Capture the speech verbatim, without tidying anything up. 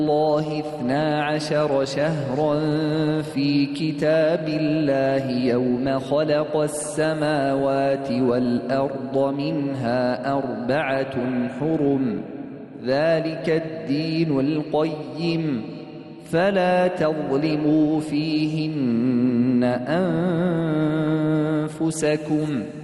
الله اثنا عشر شهرا في كتاب الله يوم خلق السماوات والأرض منها أربعة حرم ذلك الدين القيم فلا تظلموا فيهن أنفسكم